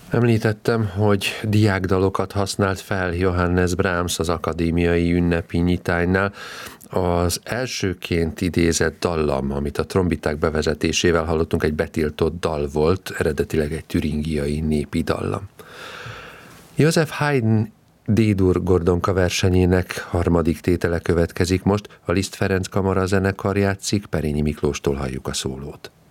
Említettem, hogy diákdalokat használt fel Johannes Brahms az akadémiai ünnepi nyitánynál. Az elsőként idézett dallam, amit a trombiták bevezetésével hallottunk, egy betiltott dal volt, eredetileg egy türingiai népi dallam. Joseph Haydn D-dur Gordonka versenyének harmadik tétele következik most, a Liszt Ferenc Kamara zenekar játszik, Perényi Miklóstól halljuk a szólót.